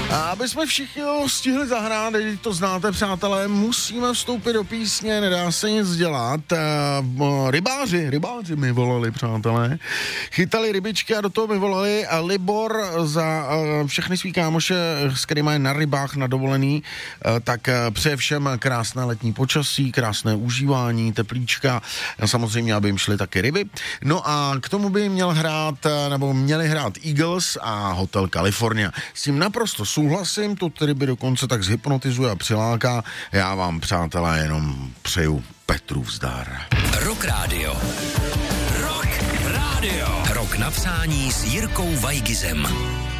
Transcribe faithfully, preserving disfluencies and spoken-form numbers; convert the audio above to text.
A aby jsme všichni stihli zahrát, když to znáte, přátelé, musíme vstoupit do písně, nedá se nic dělat. Rybáři, rybáři mi volali, přátelé. Chytali rybičky a do toho mi volali a Libor za všechny svý kámoše, s kterými je na rybách na dovolený, tak přeje všem krásné letní počasí, krásné užívání, teplíčka, samozřejmě, aby jim šly taky ryby. No a k tomu by měl hrát, nebo měli hrát Eagles a Hotel California. S tím naprosto souhlasím, to tedy by dokonce tak zhypnotizuje a přiláká. Já vám, přátelé, jenom přeju Petrův zdar. Rock Radio. Rock Radio. Rock na přání s Jirkou Vajgizem.